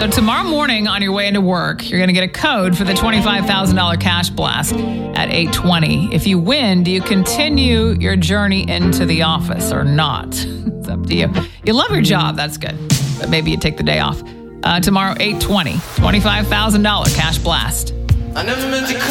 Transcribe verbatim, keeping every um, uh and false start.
So tomorrow morning on your way into work, you're going to get a code for the twenty-five thousand dollars cash blast at eight twenty. If you win, do you continue your journey into the office or not? It's up to you. You love your job. That's good. But maybe you take the day off. Uh, tomorrow, eight twenty, twenty-five thousand dollars cash blast. I never meant to